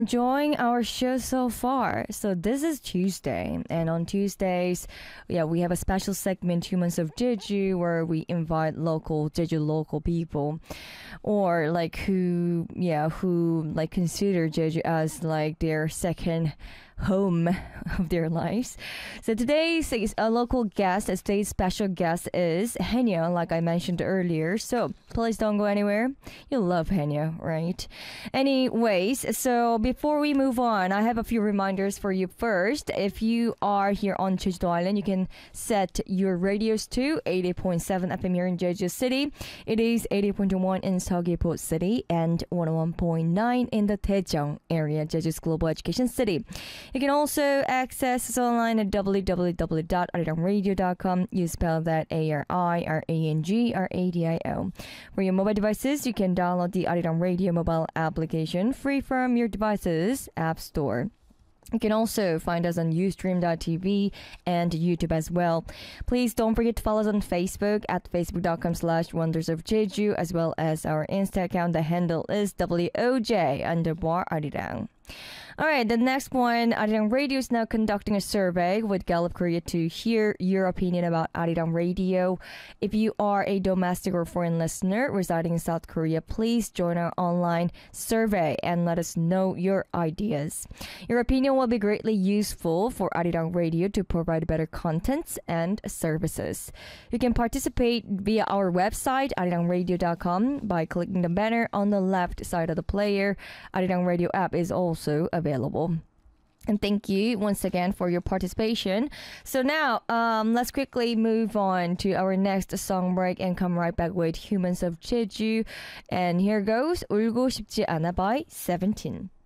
enjoying our show so far. So this is Tuesday, and on Tuesdays, yeah, we have a special segment, Humans of Jeju, where we invite local Jeju local people, or like who like consider Jeju as like their second home of their lives. So today's a local guest, today's special guest is Henya, like I mentioned earlier. So please don't go anywhere. You love Henya, right? Anyways, so before we move on, I have a few reminders for you first. If you are here on Jeju Island, you can set your radios to 80.7 FM here in Jeju City. It is 80.1 in Seogwipo City and 101.9 in the Daejeong area, Jeju's global education city. You can also access us online at www.arirangradio.com. You spell that ARIRANGRADIO. For your mobile devices, you can download the Arirang Radio mobile application free from your device's app store. You can also find us on Ustream.tv and YouTube as well. Please don't forget to follow us on Facebook at facebook.com/Wonders of Jeju, as well as our Insta account. The handle is WOJ_Arirang. All right, the next one, Arirang Radio is now conducting a survey with Gallup Korea to hear your opinion about Arirang Radio. If you are a domestic or foreign listener residing in South Korea, please join our online survey and let us know your ideas. Your opinion will be greatly useful for Arirang Radio to provide better contents and services. You can participate via our website, arirangradio.com, by clicking the banner on the left side of the player. Arirang Radio app is also available. And thank you once again for your participation. So now, let's quickly move on to our next song break and come right back with Humans of Jeju. And here goes 울고 싶지 않아 by 17.